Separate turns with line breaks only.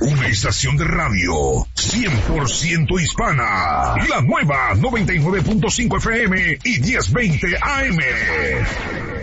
Una estación de radio 100% hispana. La nueva 99.5 FM y 1020 AM.